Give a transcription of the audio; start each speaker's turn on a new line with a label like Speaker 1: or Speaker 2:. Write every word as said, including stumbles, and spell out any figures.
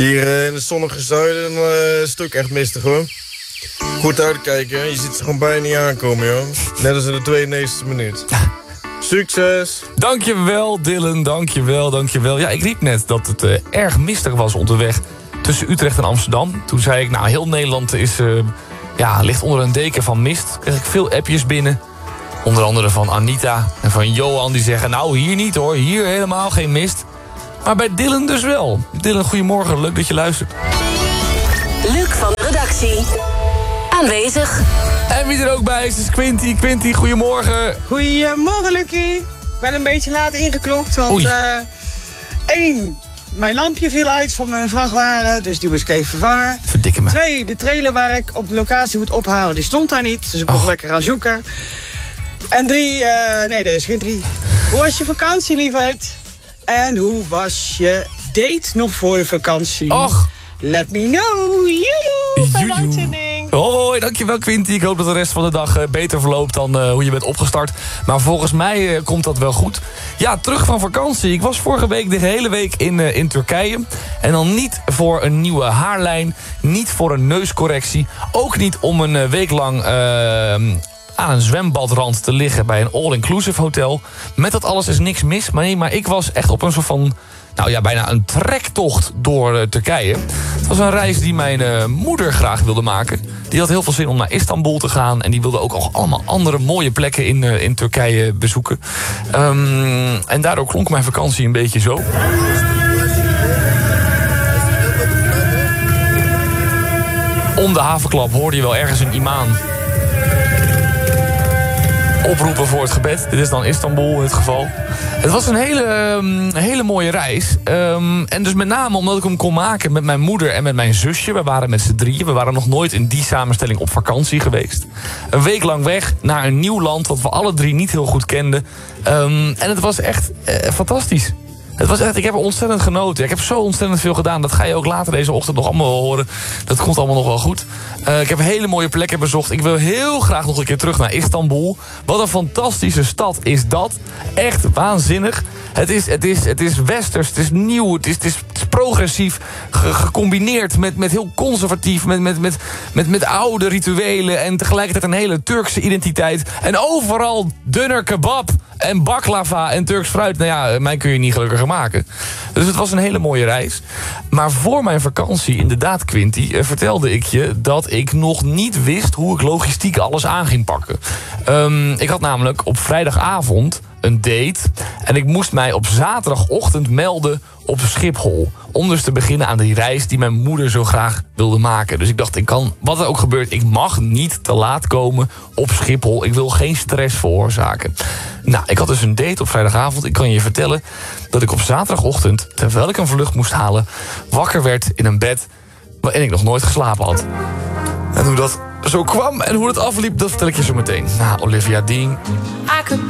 Speaker 1: Hier uh, in het zonnige zuiden uh, een stuk echt mistig hoor. Goed uitkijken, je ziet ze gewoon bijna niet aankomen joh. Net als in de tweeënnegentigste minuut. Succes!
Speaker 2: Dankjewel Dylan, dankjewel, dankjewel. Ja, ik riep net dat het uh, erg mistig was onderweg tussen Utrecht en Amsterdam. Toen zei ik, nou heel Nederland is, uh, ja, ligt onder een deken van mist. Kreeg ik veel appjes binnen. Onder andere van Anita en van Johan die zeggen, nou hier niet hoor, hier helemaal geen mist. Maar bij Dylan dus wel. Dylan, goedemorgen, leuk dat je luistert.
Speaker 3: Luc van de redactie. Aanwezig.
Speaker 2: En wie er ook bij is, is Quinty. Quinty, goedemorgen.
Speaker 4: Goedemorgen, Lucie. Ik ben een beetje laat ingeklopt, want uh, één, mijn lampje viel uit van mijn vrachtwagen, dus die moest ik even vervangen.
Speaker 2: Verdikke me.
Speaker 4: Twee, de trailer waar ik op de locatie moet ophalen, die stond daar niet, dus ik mocht oh. lekker gaan zoeken. En drie, uh, nee, er is geen drie. Hoe was je vakantie, lieverd? En hoe was je date nog voor de vakantie?
Speaker 2: Och.
Speaker 4: Let me know. Joejoe, fijne uitzending.
Speaker 2: Hoi, dankjewel Quinty. Ik hoop dat de rest van de dag uh, beter verloopt dan uh, hoe je bent opgestart. Maar volgens mij uh, komt dat wel goed. Ja, terug van vakantie. Ik was vorige week de hele week in, uh, in Turkije. En dan niet voor een nieuwe haarlijn. Niet voor een neuscorrectie. Ook niet om een uh, week lang Uh, aan een zwembadrand te liggen bij een all-inclusive hotel. Met dat alles is niks mis. Maar nee, maar ik was echt op een soort van, nou ja, bijna een trektocht door uh, Turkije. Het was een reis die mijn uh, moeder graag wilde maken. Die had heel veel zin om naar Istanbul te gaan. En die wilde ook al allemaal andere mooie plekken in, uh, in Turkije bezoeken. Um, en daardoor klonk mijn vakantie een beetje zo. Om de havenklap hoorde je wel ergens een imam oproepen voor het gebed. Dit is dan Istanbul in het geval. Het was een hele, um, hele mooie reis. Um, en dus met name omdat ik hem kon maken met mijn moeder en met mijn zusje. We waren met z'n drieën. We waren nog nooit in die samenstelling op vakantie geweest. Een week lang weg naar een nieuw land wat we alle drie niet heel goed kenden. Um, en het was echt uh, fantastisch. Het was echt, ik heb er ontzettend genoten. Ik heb zo ontzettend veel gedaan. Dat ga je ook later deze ochtend nog allemaal horen. Dat komt allemaal nog wel goed. Uh, ik heb hele mooie plekken bezocht. Ik wil heel graag nog een keer terug naar Istanbul. Wat een fantastische stad is dat. Echt waanzinnig. Het is, het is, het is westers, het is nieuw, het is, het is, het is progressief. Ge- gecombineerd met, met heel conservatief. Met, met, met, met, met oude rituelen. En tegelijkertijd een hele Turkse identiteit. En overal dunner kebab. En baklava en Turks fruit. Nou ja, mij kun je niet gelukkiger maken. Dus het was een hele mooie reis. Maar voor mijn vakantie, inderdaad Quinty, eh, vertelde ik je dat ik nog niet wist hoe ik logistiek alles aan ging pakken. Um, ik had namelijk op vrijdagavond een date. En ik moest mij op zaterdagochtend melden op Schiphol. Om dus te beginnen aan die reis die mijn moeder zo graag wilde maken. Dus ik dacht, ik kan, wat er ook gebeurt, ik mag niet te laat komen op Schiphol. Ik wil geen stress veroorzaken. Nou, ik had dus een date op vrijdagavond. Ik kan je vertellen dat ik op zaterdagochtend, terwijl ik een vlucht moest halen, wakker werd in een bed waarin ik nog nooit geslapen had. En hoe dat zo kwam en hoe het afliep, dat vertel ik je zo meteen. Nou, Olivia Dean,